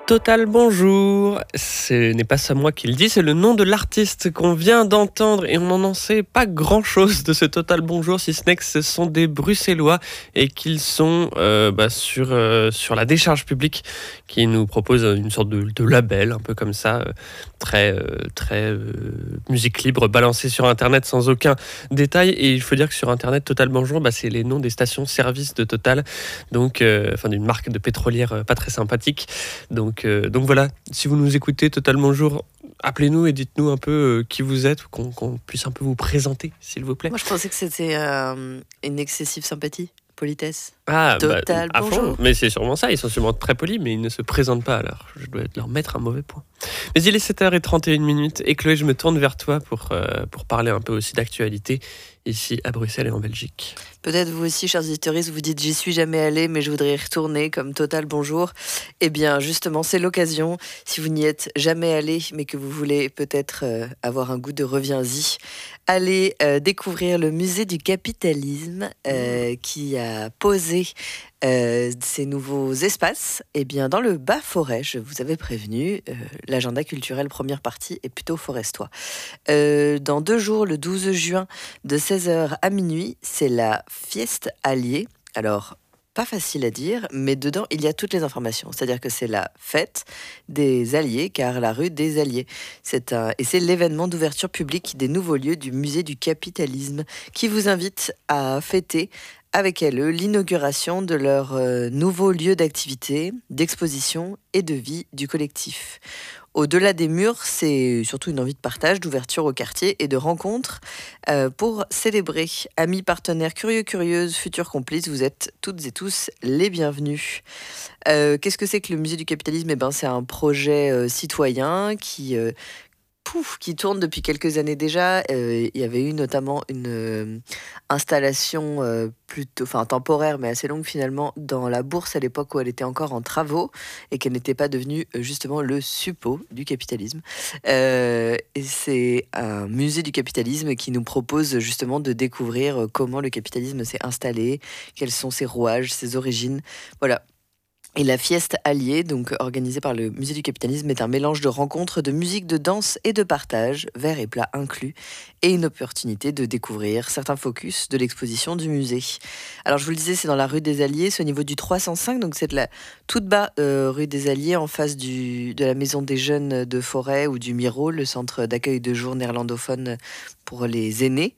Total bonjour, ce n'est pas ça moi qui le dis, c'est le nom de l'artiste qu'on vient d'entendre et on n'en sait pas grand chose de ce Total bonjour si ce n'est que ce sont des Bruxellois et qu'ils sont sur la décharge publique qui nous propose une sorte de label un peu comme ça, très musique libre balancée sur internet sans aucun détail. Et il faut dire que sur internet Total bonjour, c'est les noms des stations-service de Total, donc d'une marque de pétrolière pas très sympathique. Donc voilà, si vous nous écoutez Total bonjour, appelez-nous et dites-nous un peu qui vous êtes, qu'on puisse un peu vous présenter, s'il vous plaît. Moi, je pensais que c'était une excessive sympathie, politesse. Ah, Total à bonjour. fond, mais c'est sûrement ça, ils sont sûrement très polis, mais ils ne se présentent pas, alors je dois leur mettre un mauvais point. Mais il est 7h31 et Chloé, je me tourne vers toi pour parler un peu aussi d'actualité ici à Bruxelles et en Belgique. Peut-être vous aussi, chers auditeurs, vous dites j'y suis jamais allé, mais je voudrais y retourner comme Total bonjour. Eh bien, justement, c'est l'occasion. Si vous n'y êtes jamais allé, mais que vous voulez peut-être avoir un goût de reviens-y, allez découvrir le musée du capitalisme qui a posé ces nouveaux espaces. Eh bien, dans le Bas-Forêt, je vous avais prévenu, l'agenda culturel première partie est plutôt forestois. Dans 2 jours, le 12 juin, de 16h à minuit, c'est la Fieste Alliée. Alors, pas facile à dire, mais dedans, il y a toutes les informations. C'est-à-dire que c'est la fête des Alliés, car la rue des Alliés. Et c'est l'événement d'ouverture publique des nouveaux lieux du musée du capitalisme qui vous invite à fêter avec elle l'inauguration de leur nouveau lieu d'activité, d'exposition et de vie du collectif. Au-delà des murs, c'est surtout une envie de partage, d'ouverture au quartier et de rencontres pour célébrer. Amis, partenaires, curieux, curieuses, futurs complices, vous êtes toutes et tous les bienvenus. Qu'est-ce que c'est que le musée du capitalisme ? C'est un projet citoyen qui tourne depuis quelques années déjà. Il y avait eu notamment une installation plutôt temporaire, mais assez longue finalement, dans la Bourse à l'époque où elle était encore en travaux et qu'elle n'était pas devenue justement le suppôt du capitalisme. Et c'est un musée du capitalisme qui nous propose justement de découvrir comment le capitalisme s'est installé, quels sont ses rouages, ses origines. Voilà. Et la Fieste Alliée, donc organisée par le Musée du Capitalisme, est un mélange de rencontres, de musique, de danse et de partage, verre et plat inclus, et une opportunité de découvrir certains focus de l'exposition du musée. Alors je vous le disais, c'est dans la rue des Alliés, c'est au niveau du 305, donc c'est de la toute bas rue des Alliés, en face de la Maison des Jeunes de Forêt ou du Miro, le centre d'accueil de jour néerlandophone pour les aînés.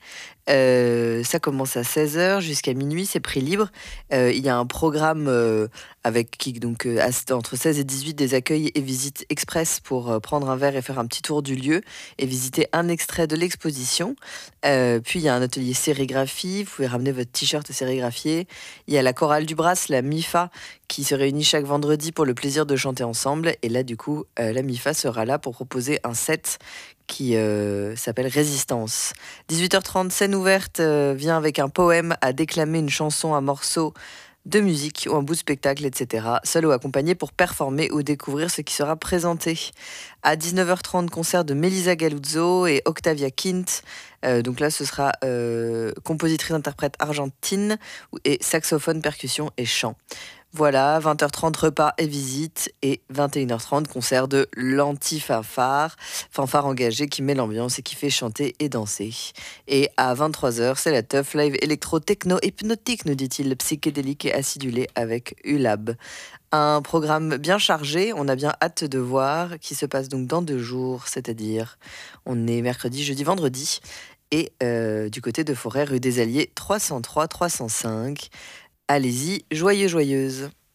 Ça commence à 16h jusqu'à minuit, c'est prix libre. Il y a un programme entre 16 et 18 des accueils et visites express pour prendre un verre et faire un petit tour du lieu et visiter un extrait de l'exposition. Puis il y a un atelier sérigraphie, vous pouvez ramener votre t-shirt sérigraphié. Il y a la chorale du Brass, la MIFA, qui se réunit chaque vendredi pour le plaisir de chanter ensemble. Et là, du coup, la MIFA sera là pour proposer un set qui s'appelle Résistance. 18h30, scène ouverte, vient avec un poème à déclamer une chanson, un morceau de musique ou un bout de spectacle, etc. Seul ou accompagné pour performer ou découvrir ce qui sera présenté. À 19h30, concert de Melissa Galuzzo et Octavia Kint. Donc là, ce sera compositrice-interprète argentine et saxophone, percussion et chant. Voilà, 20h30, repas et visite, et 21h30, concert de l'anti-fanfare, fanfare engagée qui met l'ambiance et qui fait chanter et danser. Et à 23h, c'est la teuf live électro-techno-hypnotique, nous dit-il, psychédélique et acidulé avec ULAB. Un programme bien chargé, on a bien hâte de voir, qui se passe donc dans 2 jours, c'est-à-dire, on est mercredi, jeudi, vendredi, et du côté de Forêt, rue des Alliés, 303-305. Allez-y, joyeux, joyeuse.